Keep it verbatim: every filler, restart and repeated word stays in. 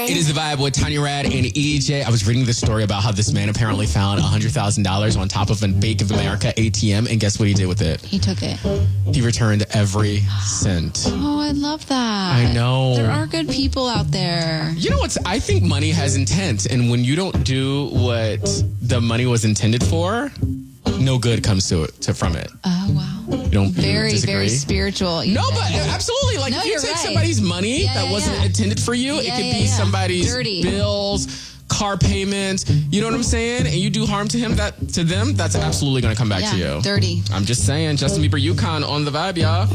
It is The Vibe with Tanya Rad and E J. I was reading this story about how this man apparently found one hundred thousand dollars on top of a Bank of America A T M, and guess what he did with it? He took it. He returned every cent. Oh, I love that. I know. There are good people out there. You know what's, I think money has intent, and when you don't do what the money was intended for, no good comes to it to, from it. Oh, wow. You don't you Very, disagree? very spiritual. No, but absolutely. Like, No, if you you're take right. somebody's money Yeah, that yeah, wasn't yeah. intended for you, it Yeah, could yeah, be yeah. somebody's Dirty. bills, car payments, you know what I'm saying? And you do harm to him, that to them, that's absolutely going to come back Yeah, to you. dirty. I'm just saying, Justin Bieber, UConn on The Vibe, y'all.